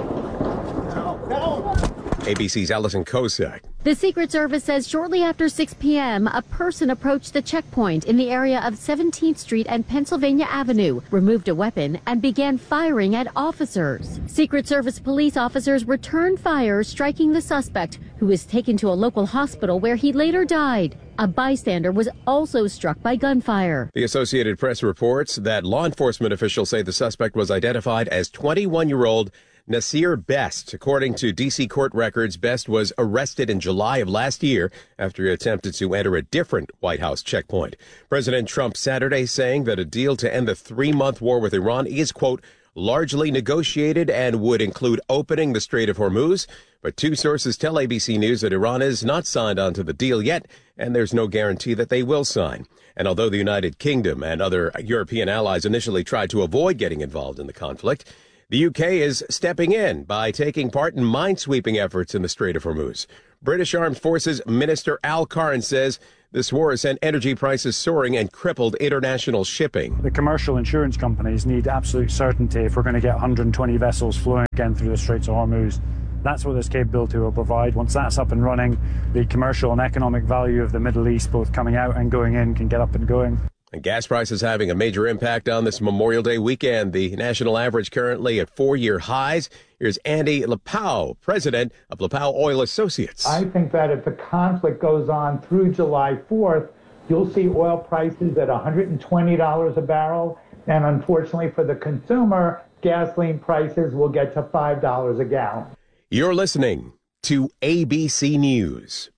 A B C's Allison Kozak. The Secret Service says shortly after six p.m., a person approached the checkpoint in the area of seventeenth Street and Pennsylvania Avenue, removed a weapon, and began firing at officers. Secret Service police officers returned fire, striking the suspect, who was taken to a local hospital where he later died. A bystander was also struck by gunfire. The Associated Press reports that law enforcement officials say the suspect was identified as twenty-one-year-old Nasir Best. According to D C court records, Best was arrested in July of last year after he attempted to enter a different White House checkpoint. President Trump Saturday saying that a deal to end the three-month war with Iran is, quote, largely negotiated and would include opening the Strait of Hormuz. But two sources tell A B C News that Iran is not signed onto the deal yet, and there's no guarantee that they will sign. And although the United Kingdom and other European allies initially tried to avoid getting involved in the conflict, the U K is stepping in by taking part in minesweeping efforts in the Strait of Hormuz. British Armed Forces Minister Al Cairns says this war has sent energy prices soaring and crippled international shipping. The commercial insurance companies need absolute certainty if we're going to get one hundred twenty vessels flowing again through the Straits of Hormuz. That's what this capability will provide. Once that's up and running, the commercial and economic value of the Middle East, both coming out and going in, can get up and going. And gas prices having a major impact on this Memorial Day weekend. The national average currently at four-year highs. Here's Andy Lepau, president of Lepau Oil Associates. I think that if the conflict goes on through July fourth, you'll see oil prices at one hundred twenty dollars a barrel. And unfortunately for the consumer, gasoline prices will get to five dollars a gallon. You're listening to A B C News.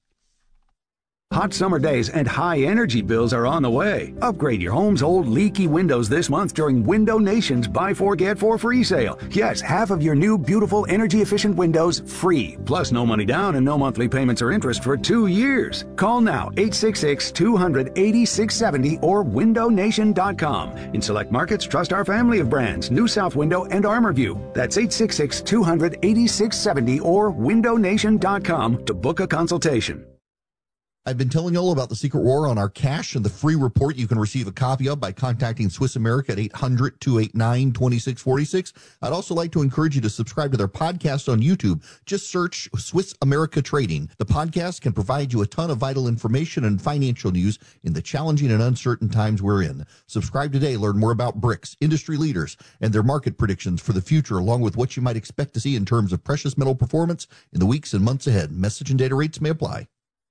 Hot summer days and high energy bills are on the way. Upgrade your home's old leaky windows this month during Window Nation's Buy Four Get Four free sale. Yes, half of your new beautiful energy efficient windows free. Plus no money down and no monthly payments or interest for two years. Call now eight six six, two hundred, eighty-six seventy or window nation dot com. In select markets, trust our family of brands, New South Window and ArmorView. That's eight six six, two hundred, eighty-six seventy or window nation dot com to book a consultation. I've been telling you all about the secret war on our cash and the free report you can receive a copy of by contacting Swiss America at eight hundred, two eight nine, two six four six. I'd also like to encourage you to subscribe to their podcast on YouTube. Just search Swiss America Trading. The podcast can provide you a ton of vital information and financial news in the challenging and uncertain times we're in. Subscribe today. Learn more about BRICS, industry leaders, and their market predictions for the future, along with what you might expect to see in terms of precious metal performance in the weeks and months ahead. Message and data rates may apply.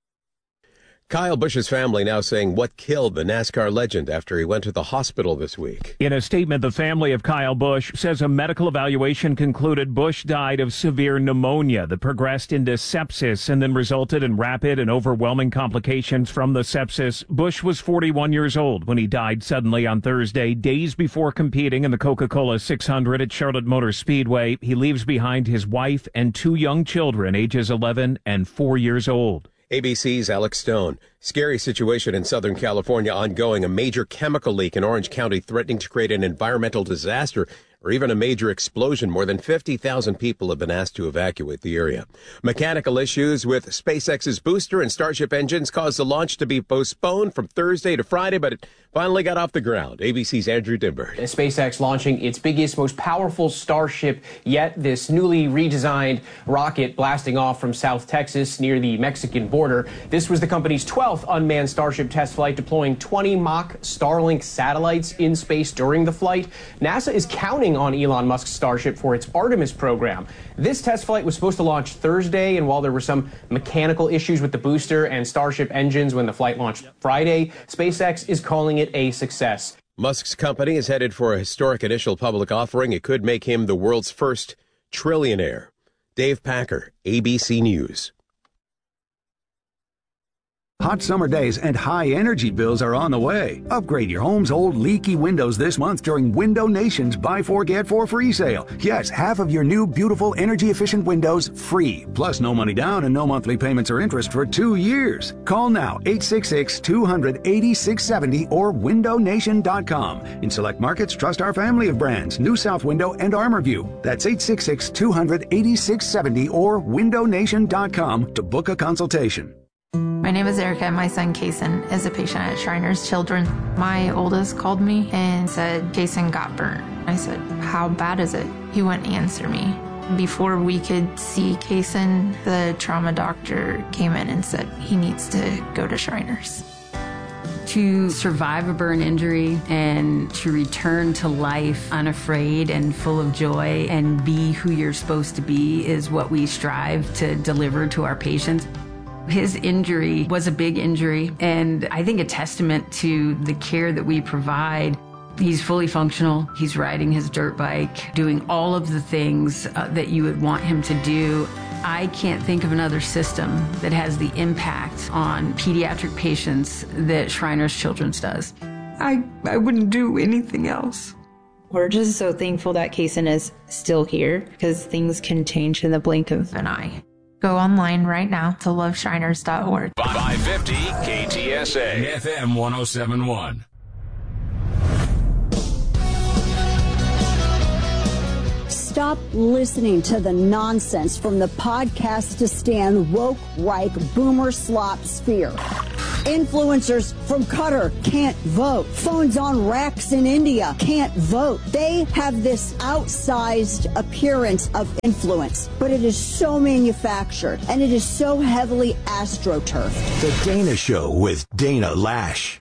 Kyle Busch's family now saying what killed the NASCAR legend after he went to the hospital this week. In a statement, the family of Kyle Busch says a medical evaluation concluded Busch died of severe pneumonia that progressed into sepsis and then resulted in rapid and overwhelming complications from the sepsis. Busch was forty-one years old when he died suddenly on Thursday, days before competing in the Coca-Cola six hundred at Charlotte Motor Speedway. He leaves behind his wife and two young children, ages eleven and four years old. A B C's Alex Stone. Scary situation in Southern California ongoing. A major chemical leak in Orange County threatening to create an environmental disaster or even a major explosion. More than fifty thousand people have been asked to evacuate the area. Mechanical issues with SpaceX's booster and Starship engines caused the launch to be postponed from Thursday to Friday, but it finally got off the ground. A B C's Andrew Dimberg. SpaceX launching its biggest, most powerful Starship yet. This newly redesigned rocket blasting off from South Texas near the Mexican border. This was the company's twelfth unmanned Starship test flight, deploying twenty mock Starlink satellites in space during the flight. NASA is counting on Elon Musk's Starship for its Artemis program. This test flight was supposed to launch Thursday, and while there were some mechanical issues with the booster and Starship engines when the flight launched Friday, SpaceX is calling it a success. Musk's company is headed for a historic initial public offering. It could make him the world's first trillionaire. Dave Packer, A B C News. Hot summer days and high energy bills are on the way. Upgrade your home's old leaky windows this month during Window Nation's Buy Four Get Four free sale. Yes, half of your new beautiful energy efficient windows free. Plus no money down and no monthly payments or interest for two years. Call now eight six six, two hundred, eighty-six seventy or window nation dot com. In select markets, trust our family of brands, New South Window and ArmorView. That's eight six six, two hundred, eighty-six seventy or window nation dot com to book a consultation. My name is Erica, and my son Kason is a patient at Shriners Children. My oldest called me and said Kason got burnt. I said, how bad is it? He wouldn't answer me. Before we could see Kason, the trauma doctor came in and said he needs to go to Shriners. To survive a burn injury and to return to life unafraid and full of joy and be who you're supposed to be is what we strive to deliver to our patients. His injury was a big injury, and I think a testament to the care that we provide. He's fully functional. He's riding his dirt bike, doing all of the things uh, that you would want him to do. I can't think of another system that has the impact on pediatric patients that Shriners Children's does. I, I wouldn't do anything else. We're just so thankful that Kaysen is still here because things can change in the blink of an eye. Go online right now to love shriners dot org. five fifty K T S A F M one oh seven point one. Stop listening to the nonsense from the podcast-to-stand woke, Reich, boomer slop sphere. Influencers from Qatar can't vote. Phones on racks in India can't vote. They have this outsized appearance of influence, but it is so manufactured and it is so heavily astroturfed. The Dana Show with Dana Lash.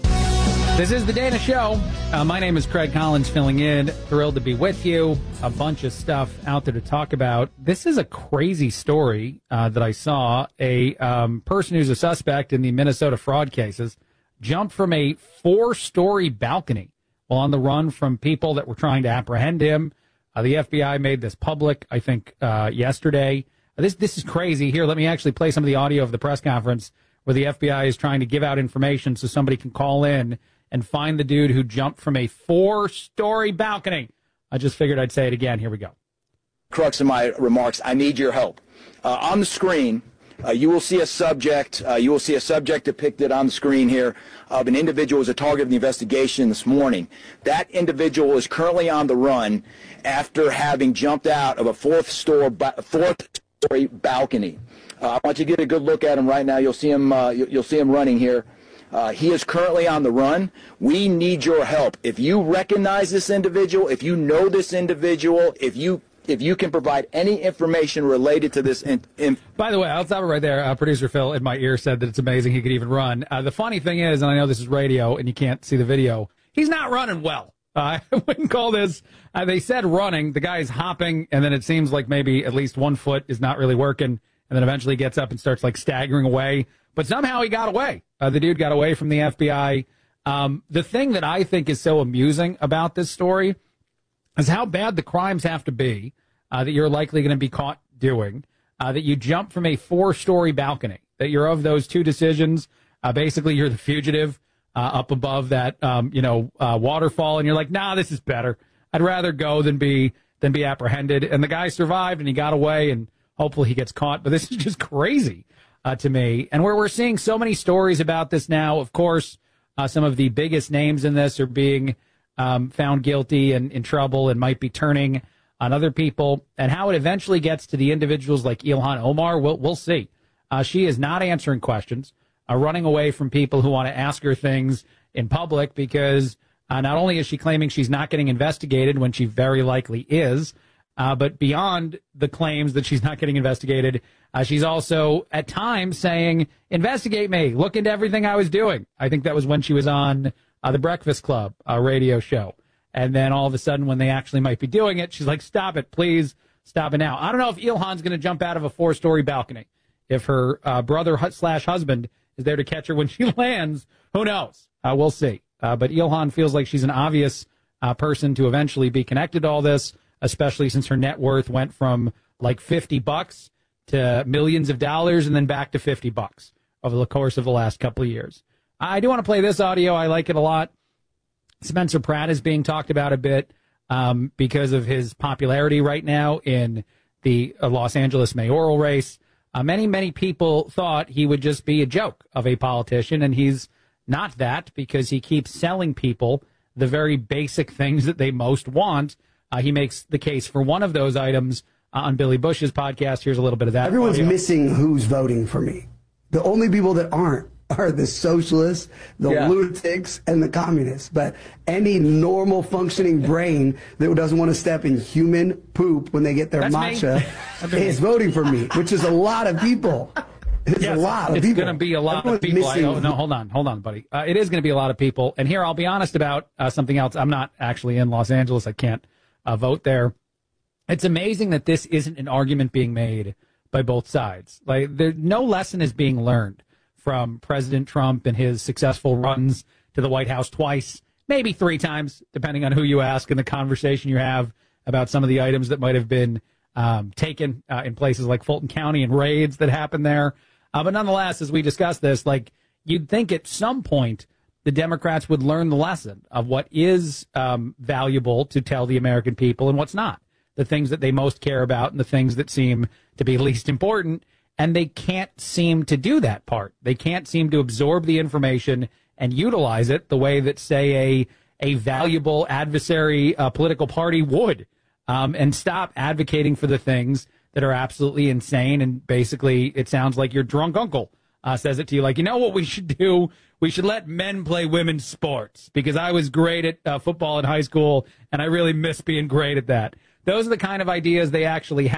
This is The Dana Show. Uh, my name is Craig Collins, filling in. Thrilled to be with you. A bunch of stuff out there to talk about. This is a crazy story uh, that I saw. A um, person who's a suspect in the Minnesota fraud cases jumped from a four-story balcony while on the run from people that were trying to apprehend him. Uh, the F B I made this public, I think, uh, yesterday. Uh, this this is crazy. Here, let me actually play some of the audio of the press conference where the F B I is trying to give out information so somebody can call in and find the dude who jumped from a four-story balcony. I just figured I'd say it again. Here we go. Crux of my remarks, I need your help. Uh, on the screen, uh, you will see a subject. Uh, you will see a subject depicted on the screen here of an individual who was a target of the investigation this morning. That individual is currently on the run after having jumped out of a fourth-story fourth-story balcony. Uh, I want you to get a good look at him right now. You'll see him. Uh, you'll see him running here. Uh, he is currently on the run. We need your help. If you recognize this individual, if you know this individual, if you if you can provide any information related to this. In, in By the way, I'll stop it right there. Uh, producer Phil in my ear said that it's amazing he could even run. Uh, the funny thing is, and I know this is radio and you can't see the video, he's not running well. Uh, I wouldn't call this, uh, they said running. The guy's hopping, and then it seems like maybe at least one foot is not really working, and then eventually gets up and starts like staggering away. But somehow he got away. Uh, the dude got away from the F B I. Um, the thing that I think is so amusing about this story is how bad the crimes have to be uh, that you're likely going to be caught doing, uh, that you jump from a four-story balcony, that you're of those two decisions. Uh, basically, you're the fugitive uh, up above that, um, you know, uh, waterfall, and you're like, nah, this is better. I'd rather go than be than be apprehended. And the guy survived, and he got away, and hopefully he gets caught. But this is just crazy. Uh, to me, and where we're seeing so many stories about this now. Of course, uh, some of the biggest names in this are being um, found guilty and in trouble and might be turning on other people. And how it eventually gets to the individuals like Ilhan Omar, we'll, we'll see. Uh, she is not answering questions, uh, running away from people who want to ask her things in public because uh, not only is she claiming she's not getting investigated when she very likely is, Uh, but beyond the claims that she's not getting investigated, uh, she's also at times saying, investigate me, look into everything I was doing. I think that was when she was on uh, the Breakfast Club uh, radio show. And then all of a sudden, when they actually might be doing it, she's like, stop it, please, stop it now. I don't know if Ilhan's going to jump out of a four-story balcony. If her uh, brother slash husband is there to catch her when she lands, who knows? Uh, we'll see. Uh, but Ilhan feels like she's an obvious uh, person to eventually be connected to all this, especially since her net worth went from like fifty bucks to millions of dollars and then back to fifty bucks over the course of the last couple of years. I do want to play this audio. I like it a lot. Spencer Pratt is being talked about a bit um, because of his popularity right now in the uh, Los Angeles mayoral race. Uh, many, many people thought he would just be a joke of a politician, and he's not that because he keeps selling people the very basic things that they most want. Uh, he makes the case for one of those items uh, on Billy Bush's podcast. Here's a little bit of that. Everyone's audio. missing who's voting for me. The only people that aren't are the socialists, the yeah. lunatics, and the communists. But any normal functioning brain that doesn't want to step in human poop when they get their That's matcha is voting for me, which is a lot of people. It's yes, a lot of it's people. It's going to be a lot Everyone's of people. I, oh, no, hold on, hold on, buddy. Uh, it is going to be a lot of people. And here, I'll be honest about uh, something else. I'm not actually in Los Angeles. I can't uh, vote there. It's amazing that this isn't an argument being made by both sides. Like, there, no lesson is being learned from President Trump and his successful runs to the White House twice, maybe three times, depending on who you ask and the conversation you have about some of the items that might have been um, taken uh, in places like Fulton County and raids that happened there. Uh, but nonetheless, as we discuss this, like, you'd think at some point the Democrats would learn the lesson of what is um, valuable to tell the American people and what's not, the things that they most care about and the things that seem to be least important. And they can't seem to do that part. They can't seem to absorb the information and utilize it the way that, say, a a valuable adversary uh, political party would, um, and stop advocating for the things that are absolutely insane. And basically, it sounds like your drunk uncle uh, says it to you, like, you know what we should do? We should let men play women's sports because I was great at uh, football in high school, and I really miss being great at that. Those are the kind of ideas they actually have.